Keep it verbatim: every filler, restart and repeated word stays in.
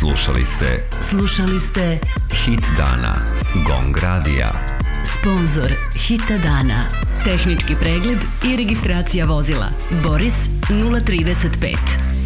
Slušali ste Slušali ste Hit dana Gong radija. Sponzor Hita dana. Tehnički pregled i registracija vozila Boris nula trideset pet.